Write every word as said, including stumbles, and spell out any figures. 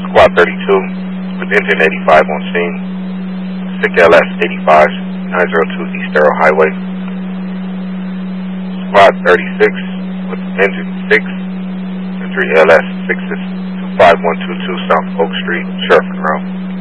Squad thirty-two with engine eighty-five on scene. S I C L S eighty-five, nine oh two East Arrow Highway. Squad thirty-six with engine six, entry L S six two five one two two South Oak Street, Sheriff Monroe.